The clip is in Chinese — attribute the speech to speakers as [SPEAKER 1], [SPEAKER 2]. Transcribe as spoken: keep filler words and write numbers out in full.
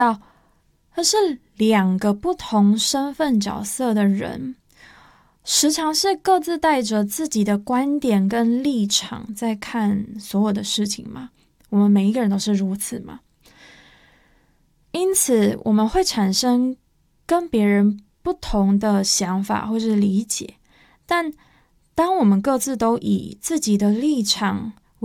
[SPEAKER 1] 而是两个不同身份角色的人，时常是各自带着自己的观点跟立场在看所有的事情嘛。我们每一个人都是如此嘛。因此我们会产生跟别人不同的想法或是理解，但当我们各自都以自己的立场